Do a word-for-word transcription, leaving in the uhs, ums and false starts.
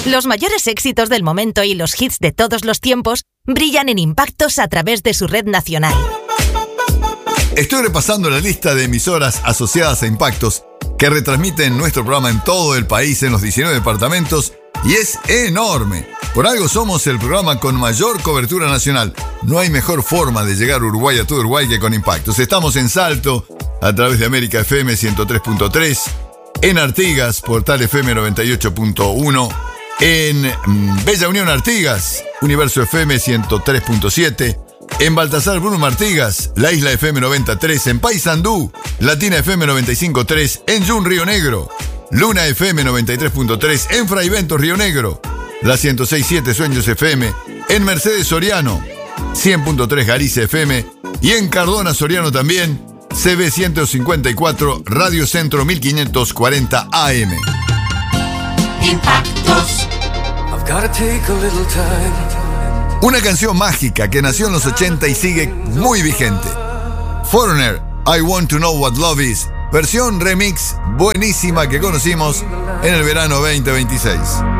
Los mayores éxitos del momento y los hits de todos los tiempos brillan en Impactos a través de su red nacional. Estoy repasando la lista de emisoras asociadas a Impactos que retransmiten nuestro programa en todo el país, en los diecinueve departamentos, y es enorme. Por algo somos el programa con mayor cobertura nacional. No hay mejor forma de llegar a Uruguay, a todo Uruguay, que con Impactos. Estamos en Salto, a través de América F M ciento tres punto tres, en Artigas, Portal F M noventa y ocho punto uno, en mm, Bella Unión Artigas, Universo F M ciento tres punto siete, en Baltasar Bruno Artigas, La Isla F M noventa y tres, en Paysandú, Latina F M noventa y cinco punto tres, en Jun Río Negro, Luna F M noventa y tres punto tres, en Fray Bentos Río Negro, la ciento seis punto siete Sueños F M, en Mercedes Soriano, cien punto tres Galicia F M, y en Cardona Soriano también, C B ciento cincuenta y cuatro, Radio Centro mil quinientos cuarenta A M. Impactos. Una canción mágica que nació en los ochenta y sigue muy vigente. Foreigner, I Want to Know What Love Is, versión remix buenísima que conocimos en el verano veinte veintiséis.